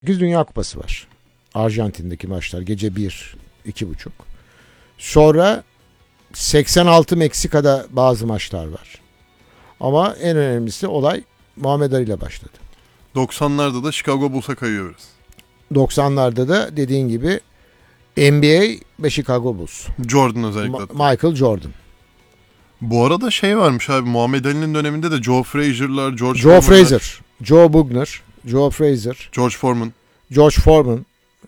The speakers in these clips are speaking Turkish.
Dünya Kupası var. Arjantin'deki maçlar gece 1, 2.30. Sonra 86 Meksika'da bazı maçlar var. Ama en önemlisi olay Muhammed Ali ile başladı. 90'larda da Chicago Bulls'a kayıyoruz. 90'larda da dediğin gibi NBA ve Chicago Bulls. Jordan özellikle. Michael Jordan. Bu arada şey varmış abi, Muhammed Ali'nin döneminde de Joe Frazier'lar, Joe Frazier, Joe Bugner, Joe Frazier, George Foreman.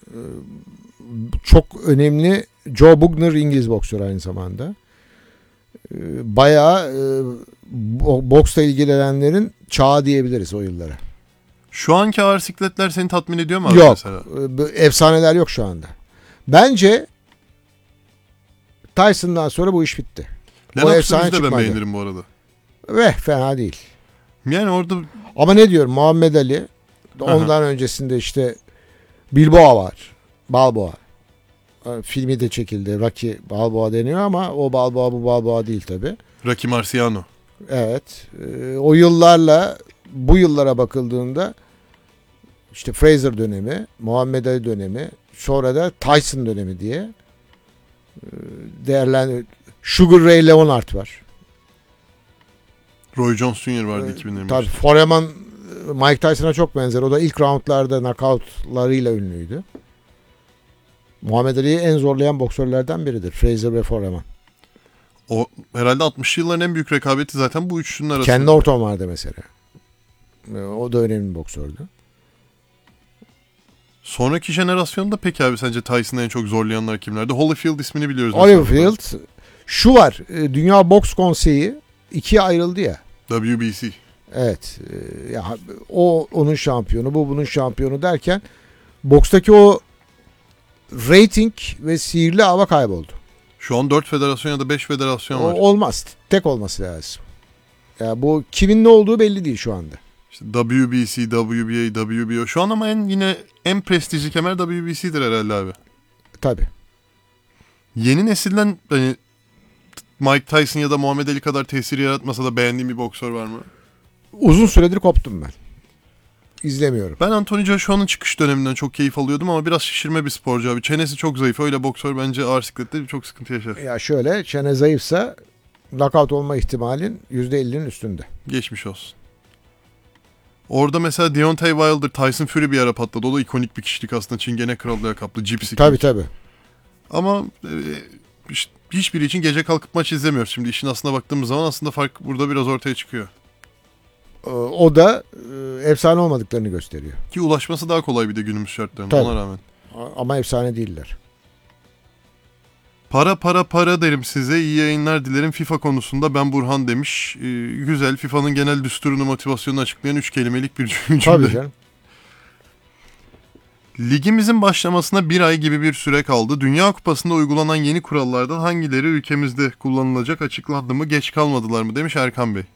Çok önemli. Joe Bugner İngiliz boksör aynı zamanda. Bayağı boksla ilgilenenlerin çağı diyebiliriz o yıllara. Şu anki ağır sikletler seni tatmin ediyor mu abi? Yok. Mesela? Efsaneler yok şu anda. Bence Tyson'dan sonra bu iş bitti. Lennox'u de ben beğenirim bu arada. Fena değil. Yani orada... Ama ne diyorum, Muhammed Ali, ondan öncesinde işte Balboa var. Balboa. Filmi de çekildi. Rocky Balboa deniyor ama o Balboa bu Balboa değil tabii. Rocky Marciano. Evet. O yıllarla bu yıllara bakıldığında işte Frazier dönemi, Muhammed Ali dönemi, sonra da Tyson dönemi diye değerlendir. Sugar Ray Leonard var. Roy Jones Jr. vardı 2020'de. Tabii Foreman Mike Tyson'a çok benzer. O da ilk roundlarda knockoutlarıyla ünlüydü. Muhammed Ali'yi en zorlayan boksörlerden biridir. Frazier ve Foreman. O herhalde 60'lı yılların en büyük rekabeti zaten bu üçünün arasında. Ken Norton vardı mesela. O da önemli bir boksördü. Sonraki jenerasyonda peki abi sence Tyson'ı en çok zorlayanlar kimlerdi? Holyfield ismini biliyoruz. Holyfield. Şu var. Dünya Boks Konseyi ikiye ayrıldı ya. WBC. Evet. Ya, o onun şampiyonu, bu bunun şampiyonu derken bokstaki o rating ve sihirli hava kayboldu. Şu an 4 federasyon ya da 5 federasyon var. Olmaz. Tek olması lazım. Ya bu kimin ne olduğu belli değil şu anda. İşte WBC, WBA, WBO. Şu an ama yine en prestijli kemer WBC'dir herhalde abi. Tabii. Yeni nesilden hani Mike Tyson ya da Muhammed Ali kadar tesir yaratmasa da beğendiğin bir boksör var mı? Uzun süredir koptum ben. İzlemiyorum. Ben Anthony Joshua'nın çıkış döneminden çok keyif alıyordum ama biraz şişirme bir sporcu abi. Çenesi çok zayıf. Öyle boksör bence ağır siklette çok sıkıntı yaşar. Ya şöyle, çene zayıfsa knockout olma ihtimalin %50'nin üstünde. Geçmiş olsun. Orada mesela Deontay Wilder, Tyson Fury bir ara patladı. O da ikonik bir kişilik aslında. Çingene krallığa kaplı. Gypsy King. Tabii. Ama hiçbiri için gece kalkıp maç izlemiyoruz. Şimdi işin aslına baktığımız zaman aslında fark burada biraz ortaya çıkıyor. O da efsane olmadıklarını gösteriyor. Ki ulaşması daha kolay bir de günümüz şartlarında ona rağmen. Ama efsane değiller. Para derim size. İyi yayınlar dilerim. FIFA konusunda ben Burhan demiş. Güzel. FIFA'nın genel düsturunu, motivasyonunu açıklayan 3 kelimelik bir cümle. Tabii canım. Ligimizin başlamasına 1 ay gibi bir süre kaldı. Dünya Kupası'nda uygulanan yeni kurallardan hangileri ülkemizde kullanılacak açıklandı mı? Geç kalmadılar mı demiş Erkan Bey.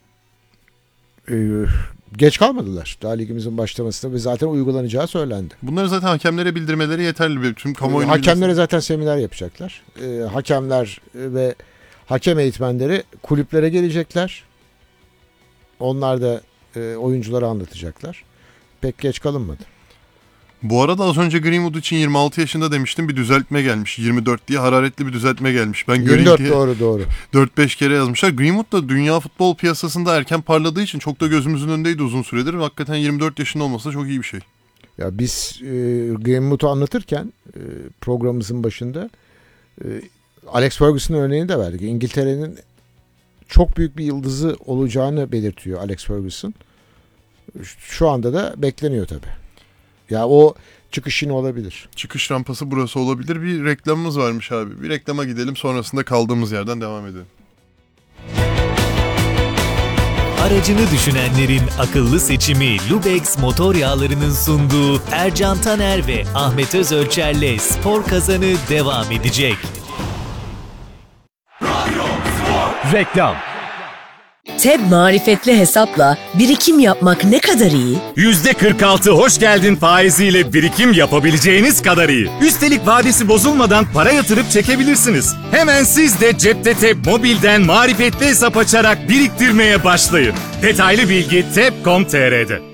Geç kalmadılar. Daha ligimizin başlamasında ve zaten uygulanacağı söylendi. Bunları zaten hakemlere bildirmeleri yeterli. Tüm kamuoyunu hakemlere zaten seminer yapacaklar. Hakemler ve hakem eğitmenleri kulüplere gelecekler. Onlar da oyunculara anlatacaklar. Pek geç kalınmadı. Bu arada az önce Greenwood için 26 yaşında demiştim, bir düzeltme gelmiş. 24 diye hararetli bir düzeltme gelmiş. Ben 24 diye doğru. 4-5 kere yazmışlar. Greenwood da dünya futbol piyasasında erken parladığı için çok da gözümüzün önündeydi uzun süredir. Hakikaten 24 yaşında olması da çok iyi bir şey. Ya biz Greenwood'u anlatırken programımızın başında Alex Ferguson'ın örneğini de verdik. İngiltere'nin çok büyük bir yıldızı olacağını belirtiyor Alex Ferguson. Şu anda da bekleniyor tabii. Ya o çıkış yine olabilir. Çıkış rampası burası olabilir. Bir reklamımız varmış abi. Bir reklama gidelim, sonrasında kaldığımız yerden devam edelim. Aracını düşünenlerin akıllı seçimi Lubex motor yağlarının sunduğu Ercan Taner ve Ahmet Özölçer'le Spor Kazanı devam edecek. Reklam. TEB marifetli hesapla birikim yapmak ne kadar iyi? %46 hoş geldin faiziyle birikim yapabileceğiniz kadar iyi. Üstelik vadesi bozulmadan para yatırıp çekebilirsiniz. Hemen siz de cepte TEB mobilden marifetli hesap açarak biriktirmeye başlayın. Detaylı bilgi teb.com.tr'de.